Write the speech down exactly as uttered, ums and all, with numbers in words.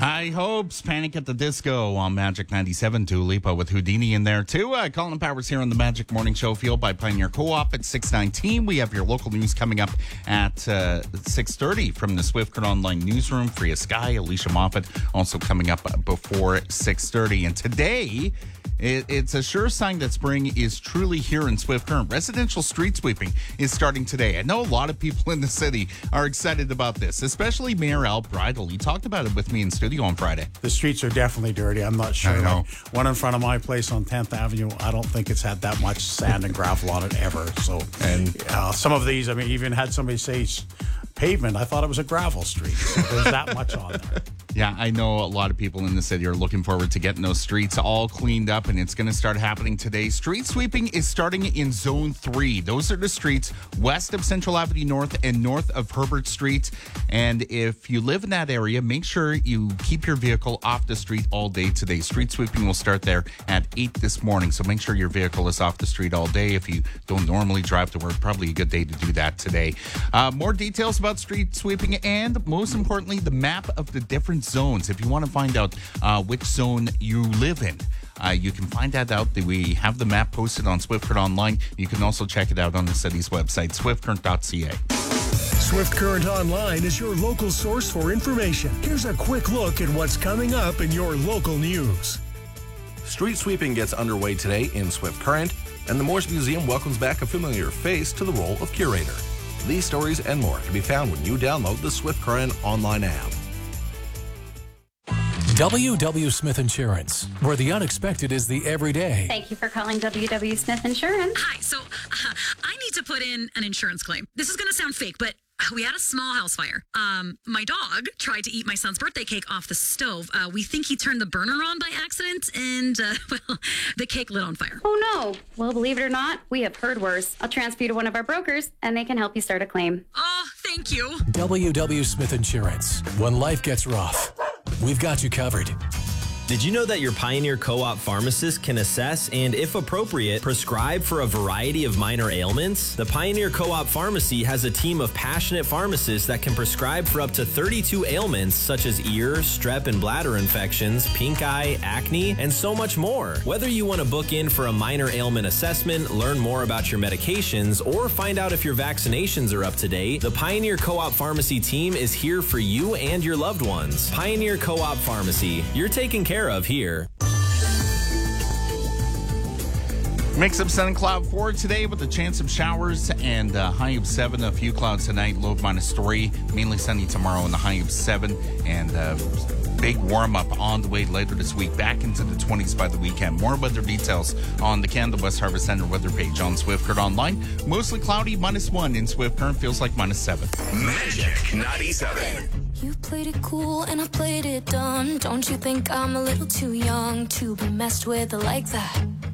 High Hopes, Panic at the Disco on Magic ninety-seven. Dua Lipa with Houdini in there, too. Uh, Colin Powers here on the Magic Morning Show, fueled by Pioneer Co-op at six nineteen. We have your local news coming up at uh, six thirty from the Swift Current Online Newsroom. Freya Sky, Alicia Moffat, also coming up before six thirty. And today, it, it's a sure sign that spring is truly here in Swift Current. Residential street sweeping is starting today. I know a lot of people in the city are excited about this, especially Mayor Al Bridle. He talked about it with me in studio on Friday. The streets are definitely dirty. I'm not sure. I know. Like, one in front of my place on tenth Avenue, I don't think it's had that much sand and gravel on it ever. So, and uh, some of these, I mean, even had somebody say pavement. I thought it was a gravel street. So there's that much on there. Yeah, I know a lot of people in the city are looking forward to getting those streets all cleaned up, and it's going to start happening today. Street sweeping is starting in Zone three. Those are the streets west of Central Avenue North and north of Herbert Street. And if you live in that area, make sure you keep your vehicle off the street all day today. Street sweeping will start there at eight this morning, so make sure your vehicle is off the street all day. If you don't normally drive to work, probably a good day to do that today. Uh, more details about street sweeping and, most importantly, the map of the different zones. If you want to find out uh, which zone you live in, uh, you can find that out. We have the map posted on Swift Current Online. You can also check it out on the city's website, swift current dot c a. Swift Current Online is your local source for information. Here's a quick look at what's coming up in your local news. Street sweeping gets underway today in Swift Current, and the Morse Museum welcomes back a familiar face to the role of curator. These stories and more can be found when you download the Swift Current Online app. W W. Smith Insurance, where the unexpected is the everyday. Thank you for calling W W. Smith Insurance. Hi, so uh, I need to put in an insurance claim. This is going to sound fake, but we had a small house fire. Um, my dog tried to eat my son's birthday cake off the stove. Uh, we think he turned the burner on by accident, and, uh, well, the cake lit on fire. Oh, no. Well, believe it or not, we have heard worse. I'll transfer you to one of our brokers, and they can help you start a claim. Oh, thank you. W W. Smith Insurance. When life gets rough, we've got you covered. Did you know that your Pioneer Co-op pharmacist can assess and, if appropriate, prescribe for a variety of minor ailments? The Pioneer Co-op Pharmacy has a team of passionate pharmacists that can prescribe for up to thirty-two ailments such as ear, strep and bladder infections, pink eye, acne, and so much more. Whether you want to book in for a minor ailment assessment, learn more about your medications, or find out if your vaccinations are up to date, the Pioneer Co-op Pharmacy team is here for you and your loved ones. Pioneer Co-op Pharmacy, you're taking care of here. Mix of sun and cloud for today with a chance of showers and a high of seven. A few clouds tonight, low of minus three. Mainly sunny tomorrow and the high of seven. And uh, big warm up on the way later this week. Back into the twenties by the weekend. More weather details on the Canada West Harvest Center weather page on Swift Current Online. Mostly cloudy, minus one in Swift Current. Feels like minus seven. Magic ninety-seven. You played it cool and I played it dumb. Don't you think I'm a little too young to be messed with like that?